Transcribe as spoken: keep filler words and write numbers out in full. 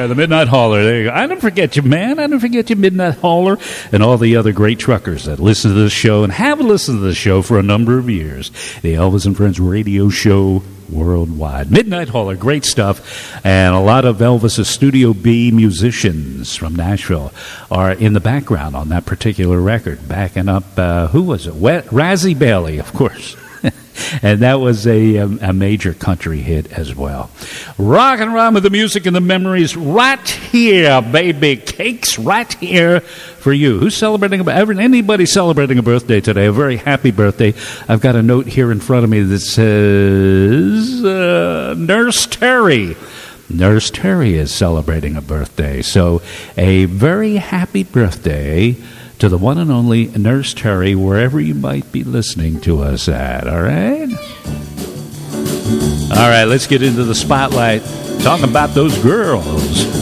yeah, the Midnight Hauler. There you go. I don't forget you, man. I don't forget you, Midnight Hauler, and all the other great truckers that listen to this show and have listened to the show for a number of years. The Elvis and Friends radio show worldwide. Midnight Hauler, great stuff. And a lot of Elvis's Studio B musicians from Nashville are in the background on that particular record, backing up, uh, who was it? Wet, Razzie Bailey, of course. And that was a, a major country hit as well. Rockin' around with the music and the memories right here, baby. Cakes right here for you. Who's celebrating? Anybody celebrating a birthday today? A very happy birthday. I've got a note here in front of me that says uh, Nurse Terry. Nurse Terry is celebrating a birthday. So a very happy birthday to the one and only Nurse Terry, wherever you might be listening to us at, all right? All right, let's get into the spotlight. Talking about those girls.